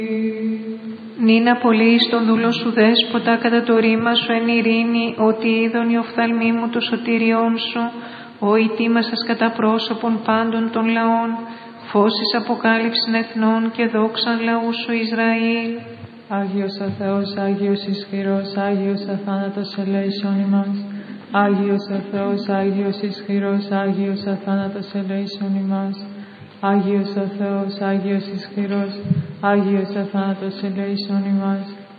Νυν απολύεις τον δούλο σου δέσποτα κατά το ρήμα σου εν ειρήνη, ότι είδον η οφθαλμή μου το σωτήριόν σου, ο ητήμασας κατά πρόσωπον πάντων των λαών, φώσεις αποκάλυψην εθνών και δόξαν λαού σου Ισραήλ. Άγιος ο Θεός, Άγιος ισχυρός, Άγιος αθάνατος ελέησον ημάς. Άγιος ο Θεός, Άγιος ισχυρός, Άγιος αθάνατος ελέησον ημάς. Άγιος ο Θεός, Άγιος ισχυρός, Άγιος αθάνατος ελέησον ημάς.